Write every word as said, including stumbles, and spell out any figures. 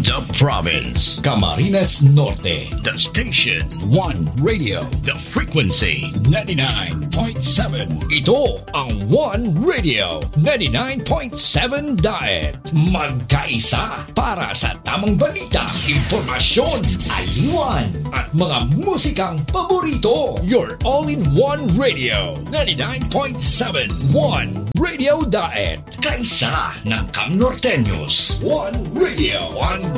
The province. Camarines Norte. The station. One Radio. The frequency. ninety-nine point seven. Ito ang One Radio. ninety-nine point seven Diet. Magkaisa para sa tamang balita, impormasyon, aliwan, at mga musikang paborito. Your all-in-one radio. ninety-nine point seven. One Radio Diet. Kaisa ng Cam Norteños. One Radio. One